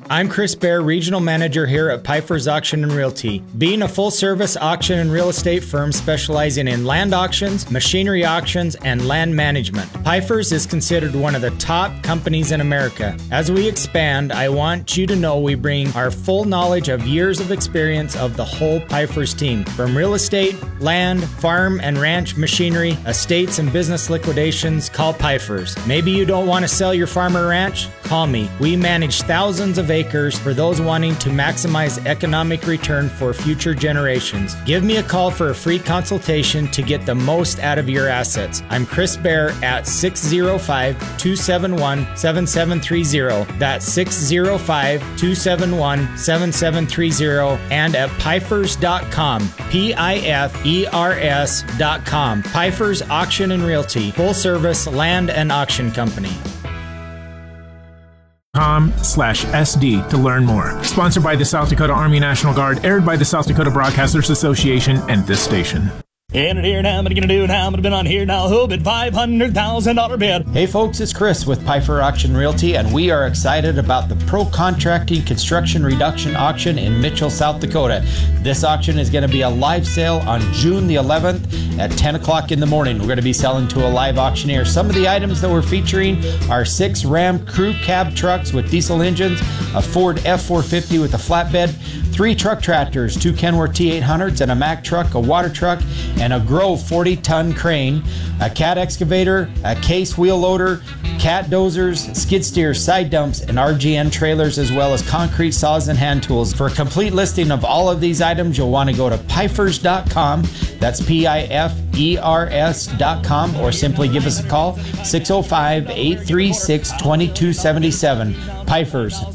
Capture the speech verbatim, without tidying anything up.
I'm Chris Bear, Regional Manager here at Pifer's Auction and Realty. Being a full-service auction and real estate firm specializing in land auctions, machinery auctions, and land management, Pifer's is considered one of the top companies in America. As we expand, I want you to know we bring our full knowledge of years of experience of the whole Pifer's team. From real estate, land, farm and ranch machinery, estates and business liquidations, call Pifer's. Maybe you don't want to sell your farm or ranch? Call me. We manage thousands of acres for those wanting to maximize economic return for future generations. Give me a call for a free consultation to get the most out of your assets. I'm Chris Bear at six oh five, two seven one, seven seven three zero. That's six oh five, two seven one, seven seven three zero and at pifers dot com. P I F E R S dot com. Pifer's Auction and Realty, full service land and auction company. com slash SD to learn more. Sponsored by the South Dakota Army National Guard, aired by the South Dakota Broadcasters Association and this station. And here now, what are you gonna do now? I'm gonna bid on here now. Who bid five hundred thousand dollar bid? Hey folks, it's Chris with Pifer Auction Realty, and we are excited about the Pro Contracting Construction Reduction Auction in Mitchell, South Dakota. This auction is gonna be a live sale on June the eleventh at ten o'clock in the morning. We're gonna be selling to a live auctioneer. Some of the items that we're featuring are six Ram crew cab trucks with diesel engines, a Ford F four fifty with a flatbed, three truck tractors, two Kenworth T eight hundreds, and a Mack truck, a water truck, and a Grove forty ton crane, a Cat excavator, a Case wheel loader, Cat dozers, skid steers, side dumps, and R G N trailers, as well as concrete saws and hand tools. For a complete listing of all of these items, you'll want to go to pifers dot com. That's P I F E R S dot com, or simply give us a call, six oh five, eight three six, two two seven seven. Pifer's.